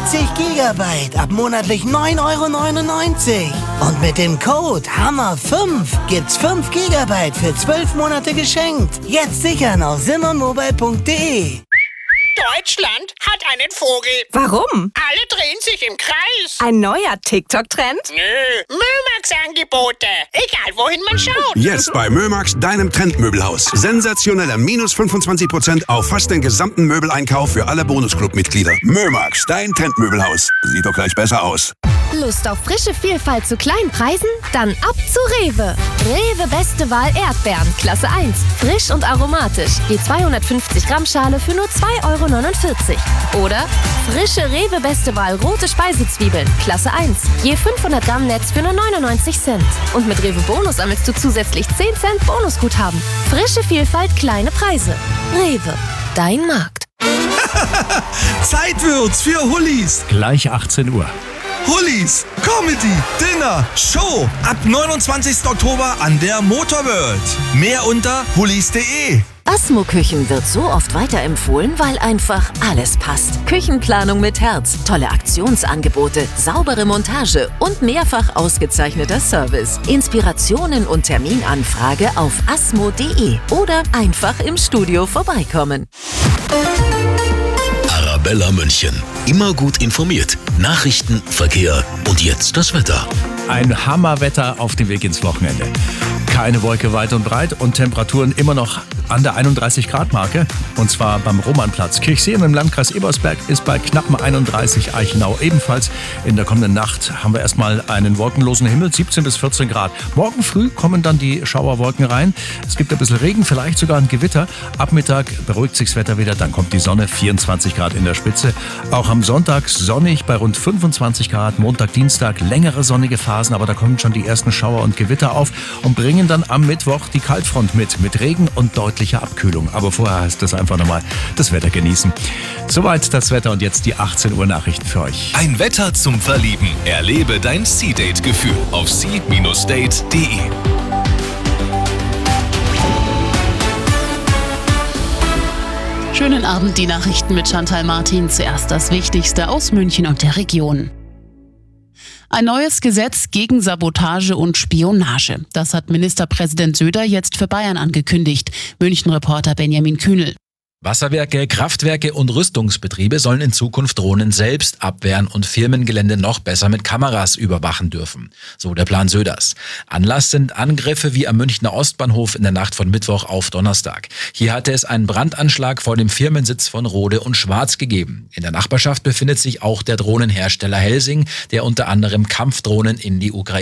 70 Gigabyte ab monatlich 9,99 €. Und mit dem Code HAMMER5 gibt's 5 Gigabyte für 12 Monate geschenkt. Jetzt sichern auf simonmobile.de. Deutschland hat einen Vogel. Warum? Alle drehen sich im Kreis. Ein neuer TikTok-Trend? Nö, Mömax-Angebote. Egal, wohin man schaut. Jetzt bei Mömax, deinem Trendmöbelhaus. Sensationelle minus 25% auf fast den gesamten Möbeleinkauf für alle Bonusclub-Mitglieder. Mömax, dein Trendmöbelhaus. Sieht doch gleich besser aus. Lust auf frische Vielfalt zu kleinen Preisen? Dann ab zu Rewe. Rewe Beste Wahl Erdbeeren, Klasse 1. Frisch und aromatisch. Je 250 Gramm Schale für nur 2,49 €. Oder frische Rewe Beste Wahl rote Speisezwiebeln, Klasse 1. Je 500 Gramm Netz für nur 99 Cent. Und mit Rewe Bonus sammelst du zusätzlich 10 Cent Bonusguthaben. Frische Vielfalt, kleine Preise. Rewe, dein Markt. Zeit wird's für Hullis. Gleich 18 Uhr. Hullis, Comedy, Dinner, Show. Ab 29. Oktober an der Motorworld. Mehr unter hullis.de. Asmo Küchen wird so oft weiterempfohlen, weil einfach alles passt. Küchenplanung mit Herz, tolle Aktionsangebote, saubere Montage und mehrfach ausgezeichneter Service. Inspirationen und Terminanfrage auf asmo.de oder einfach im Studio vorbeikommen. Arabella München. Immer gut informiert. Nachrichten, Verkehr und jetzt das Wetter. Ein Hammerwetter auf dem Weg ins Wochenende. Keine Wolke weit und breit und Temperaturen immer noch an der 31-Grad-Marke. Und zwar beim Romannplatz. Kirchsee im Landkreis Ebersberg ist bei knappen 31, Eichenau ebenfalls. In der kommenden Nacht haben wir erstmal einen wolkenlosen Himmel, 17 bis 14 Grad. Morgen früh kommen dann die Schauerwolken rein. Es gibt ein bisschen Regen, vielleicht sogar ein Gewitter. Ab Mittag beruhigt sich das Wetter wieder, dann kommt die Sonne, 24 Grad in der Spitze. Auch am Sonntag sonnig bei rund 25 Grad. Montag, Dienstag längere sonnige Phasen, aber da kommen schon die ersten Schauer und Gewitter auf und bringen dann am Mittwoch die Kaltfront mit Regen und deutlicher Abkühlung. Aber vorher heißt es einfach nochmal das Wetter genießen. Soweit das Wetter und jetzt die 18 Uhr Nachrichten für euch. Ein Wetter zum Verlieben. Erlebe dein Sea-Date-Gefühl auf sea-date.de. Schönen Abend, die Nachrichten mit Chantal Martin. Zuerst das Wichtigste aus München und der Region. Ein neues Gesetz gegen Sabotage und Spionage. Das hat Ministerpräsident Söder jetzt für Bayern angekündigt. München-Reporter Benjamin Kühnel. Wasserwerke, Kraftwerke und Rüstungsbetriebe sollen in Zukunft Drohnen selbst abwehren und Firmengelände noch besser mit Kameras überwachen dürfen. So der Plan Söders. Anlass sind Angriffe wie am Münchner Ostbahnhof in der Nacht von Mittwoch auf Donnerstag. Hier hatte es einen Brandanschlag vor dem Firmensitz von Rohde und Schwarz gegeben. In der Nachbarschaft befindet sich auch der Drohnenhersteller Helsing, der unter anderem Kampfdrohnen in die Ukraine